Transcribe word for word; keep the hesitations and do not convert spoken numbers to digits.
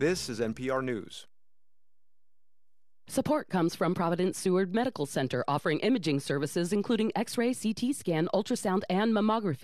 This is N P R News. Support comes from Providence Seward Medical Center, offering imaging services including X-ray, C T scan, ultrasound, and mammography.